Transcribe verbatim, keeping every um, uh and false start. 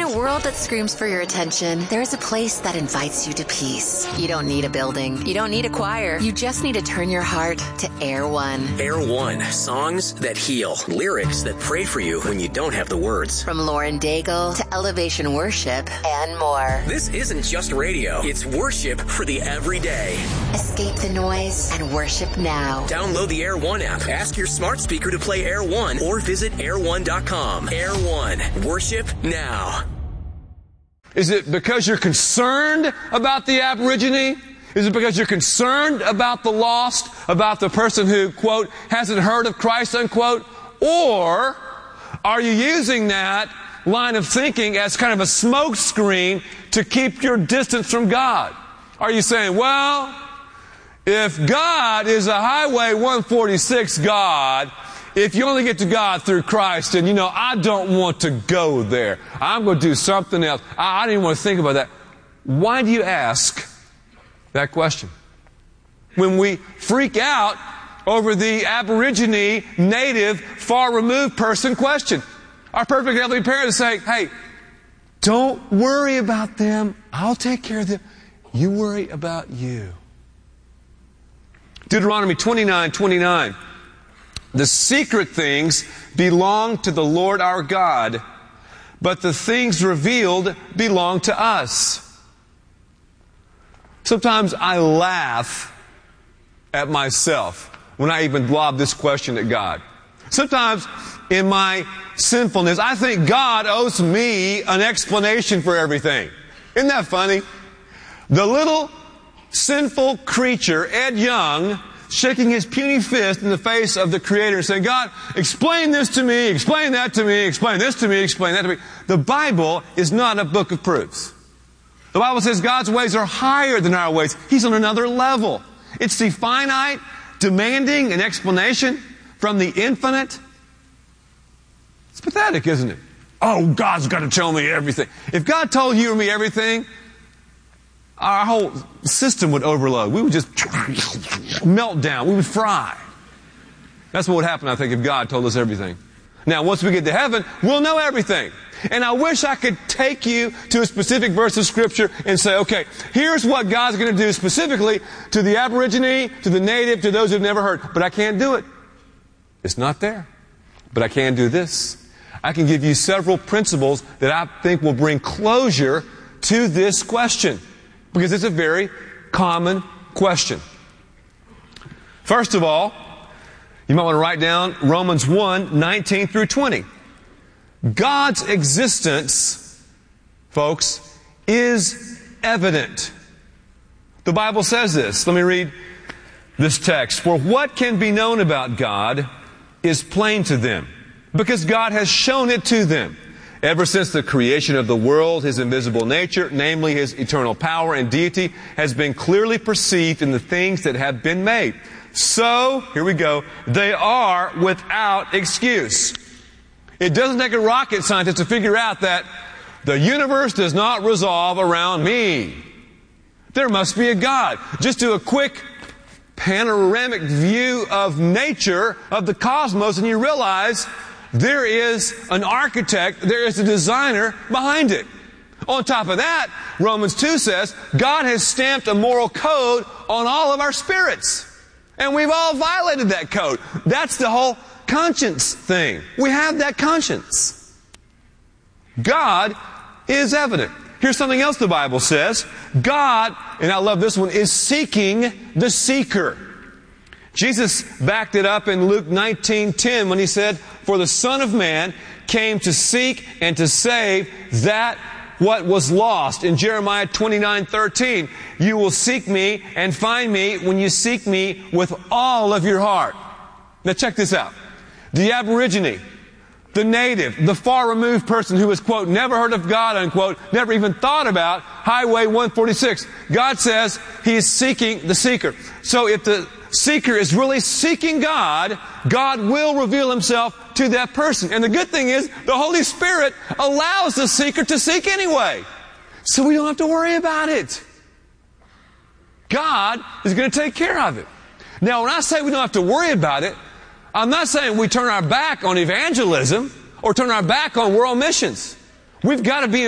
a world that screams for your attention, there is a place that invites you to peace. You don't need a building. You don't need a choir. You just need to turn your heart to Air One. Air One. Songs that heal. Lyrics that pray for you when you don't have the words. From Lauren Daigle to Elevation Worship and more. This isn't just radio. It's worship for the everyday. Escape the noise and worship now. Download the Air One app. Ask your smart speaker to play Air One or visit air one dot com. Air One. Worship now. Is it because you're concerned about the Aborigine? Is it because you're concerned about the lost, about the person who, quote, hasn't heard of Christ, unquote? Or are you using that line of thinking as kind of a smokescreen to keep your distance from God? Are you saying, well, if God is a Highway one forty-six God, if you only get to God through Christ, and you know, I don't want to go there. I'm going to do something else. I, I don't even want to think about that. Why do you ask that question? When we freak out over the Aborigine, native, far-removed person question. Our perfect heavenly parent is saying, hey, don't worry about them. I'll take care of them. You worry about you. Deuteronomy twenty-nine twenty-nine. The secret things belong to the Lord our God, but the things revealed belong to us. Sometimes I laugh at myself when I even lob this question at God. Sometimes in my sinfulness, I think God owes me an explanation for everything. Isn't that funny? The little sinful creature, Ed Young, shaking his puny fist in the face of the Creator and saying, God, explain this to me, explain that to me, explain this to me, explain that to me. The Bible is not a book of proofs. The Bible says God's ways are higher than our ways. He's on another level. It's the finite, demanding an explanation from the infinite. It's pathetic, isn't it? Oh, God's got to tell me everything. If God told you or me everything, our whole system would overload. We would just melt down. We would fry. That's what would happen, I think, if God told us everything. Now, once we get to heaven, we'll know everything. And I wish I could take you to a specific verse of Scripture and say, okay, here's what God's going to do specifically to the Aborigine, to the native, to those who've never heard. But I can't do it. It's not there. But I can do this. I can give you several principles that I think will bring closure to this question. Because it's a very common question. First of all, you might want to write down Romans one, nineteen through twenty. God's existence, folks, is evident. The Bible says this. Let me read this text. For what can be known about God is plain to them, because God has shown it to them. Ever since the creation of the world, His invisible nature, namely His eternal power and deity, has been clearly perceived in the things that have been made. So, here we go, they are without excuse. It doesn't take a rocket scientist to figure out that the universe does not revolve around me. There must be a God. Just do a quick panoramic view of nature, of the cosmos, and you realize there is an architect, there is a designer behind it. On top of that, Romans two says, God has stamped a moral code on all of our spirits. And we've all violated that code. That's the whole conscience thing. We have that conscience. God is evident. Here's something else the Bible says. God, and I love this one, is seeking the seeker. Jesus backed it up in Luke nineteen ten when He said, for the Son of Man came to seek and to save that what was lost. In Jeremiah twenty-nine thirteen, you will seek me and find me when you seek me with all of your heart. Now check this out. The Aborigine, the native, the far-removed person who has, quote, never heard of God, unquote, never even thought about Highway one forty-six. God says He is seeking the seeker. So if the seeker is really seeking God, God will reveal Himself to that person. And the good thing is, the Holy Spirit allows the seeker to seek anyway. So we don't have to worry about it. God is going to take care of it. Now, when I say we don't have to worry about it, I'm not saying we turn our back on evangelism or turn our back on world missions. We've got to be